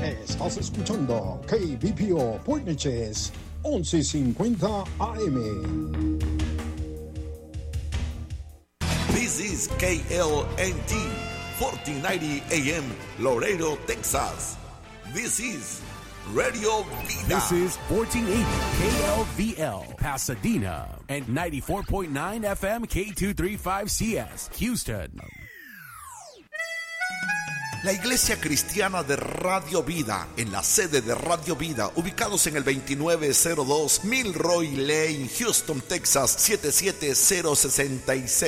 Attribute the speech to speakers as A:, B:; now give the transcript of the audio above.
A: Estás escuchando KBPO Point Neches 1150 AM.
B: This is KLNT 1490 AM, Laredo, Texas. This is Radio Vida.
C: This is 1480 KLVL, Pasadena, and 94.9 FM K235CS, Houston.
B: La Iglesia Cristiana de Radio Vida, en la sede de Radio Vida, ubicados en el 2902 Milroy Lane, Houston, Texas, 77066.